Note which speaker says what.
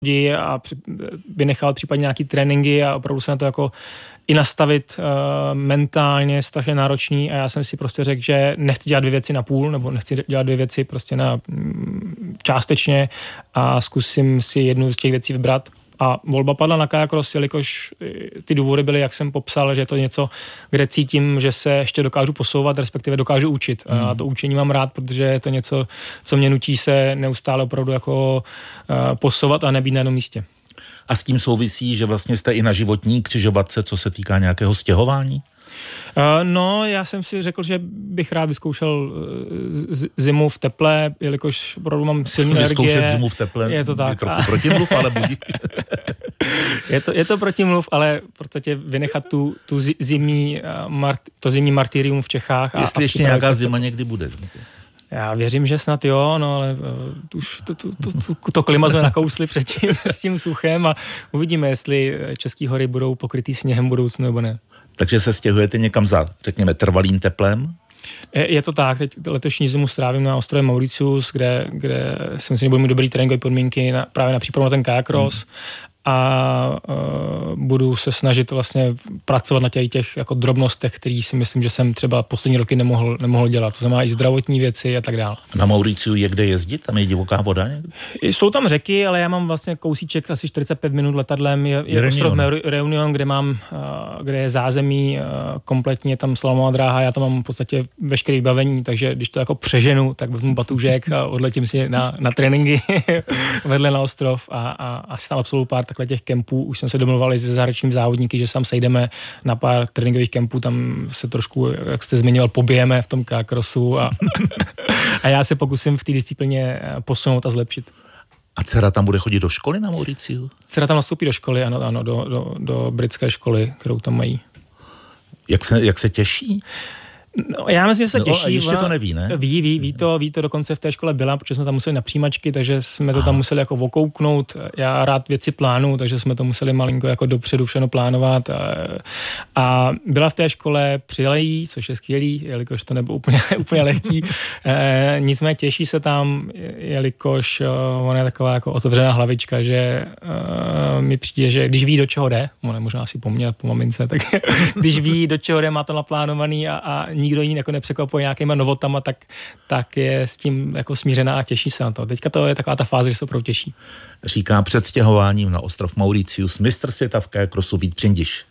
Speaker 1: a vynechat případně nějaký tréninky a opravdu se na to jako i nastavit mentálně strašně náročný a já jsem si prostě řekl, že nechci dělat 2 věci na půl, nebo nechci dělat 2 věci prostě na částečně a zkusím si jednu z těch věcí vybrat. A volba padla na kajakros, jelikož ty důvody byly, jak jsem popsal, že je to něco, kde cítím, že se ještě dokážu posouvat, respektive dokážu učit. A to učení mám rád, protože je to něco, co mě nutí se neustále opravdu jako posouvat a nebýt na jednom místě.
Speaker 2: A s tím souvisí, že vlastně jste i na životní křižovatce, co se týká nějakého stěhování?
Speaker 1: No, já jsem si řekl, že bych rád vyzkoušel zimu v teple, jelikož opravdu mám silný energie.
Speaker 2: Vyzkoušet zimu v teple
Speaker 1: je to tak.
Speaker 2: Je trochu protimluv, ale budí.
Speaker 1: Je to protimluv, ale v podstatě vynechat to zimní martyrium v Čechách.
Speaker 2: Jestli ještě nějaká zima někdy bude.
Speaker 1: Já věřím, že snad jo, no ale už to klima jsme nakousli předtím s tím suchem a uvidíme, jestli české hory budou pokrytý sněhem budoucnu nebo ne.
Speaker 2: Takže se stěhujete někam za, řekněme, trvalým teplem?
Speaker 1: Je to tak, teď letošní zimu strávím na ostrově Mauritius, kde si myslím, že budu mít dobrý tréninkové podmínky právě na přípravu na ten kajakros a budu se snažit vlastně pracovat na těch jako drobnostech, který si myslím, že jsem třeba poslední roky nemohl dělat. To znamená i zdravotní věci a tak dále.
Speaker 2: Na Mauriciu je kde jezdit? Tam je divoká voda někde?
Speaker 1: Jsou tam řeky, ale já mám vlastně kousíček asi 45 minut letadlem. Je ostrov Reunion, kde je zázemí, kompletně tam slalomová dráha, já tam mám v podstatě veškeré vybavení, takže když to jako přeženu, tak vezmu batůžek a odletím si na tréninky vedle na ostrov a si tam absolvuju pár takhle těch kempů. Už jsem se domluvil se zahraničními závodníky, že tam sejdeme na pár tréninkových kempů, tam se trošku, jak jste zmiňoval, pobijeme v tom kajakrosu a já se pokusím v té disciplíně posunout a zlepšit.
Speaker 2: A dcera tam bude chodit do školy na Mauriciu?
Speaker 1: Dcera tam nastoupí do školy, ano, do britské školy, kterou tam mají.
Speaker 2: Jak se těší?
Speaker 1: No, já myslím, že se těší.
Speaker 2: A ještě to neví, ne?
Speaker 1: Ví to dokonce v té škole byla, protože jsme tam museli na přijímačky, takže jsme to tam museli jako okouknout. Já rád věci plánuju, takže jsme to museli malinko jako dopředu všechno plánovat. A byla v té škole přilejí, což je skvělý, jelikož to nebylo úplně lehký. Nicméně těší se tam, jelikož ona je taková jako otevřená hlavička, že mi přijde, že když ví, do čeho jde, ona možná si po mamince, tak když ví, do čeho jde, má to naplánovaný a nikdo jí jako nepřekvapuje nějakýma novotama, tak je s tím jako smířená a těší se na to. Teďka to je taková ta fáze, že se opravdu těší.
Speaker 2: Říká před stěhováním na ostrov Mauritius mistr světa v kajakrosu Vít Přindiš.